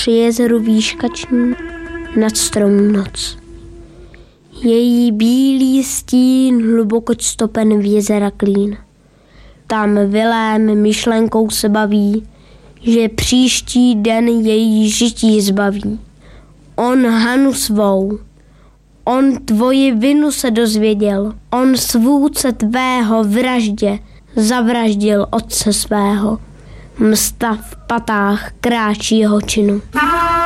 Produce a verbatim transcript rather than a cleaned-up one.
při jezeru výškační, nad stromů noc. Její bílý stín hluboko stopen v jezera klín. Tam Vilém myšlenkou se baví, že příští den její žití zbaví. On Hanu svou, on tvoji vinu se dozvěděl, on svůdce tvého vraždě zavraždil otce svého. Msta v patách kráčí jeho činu.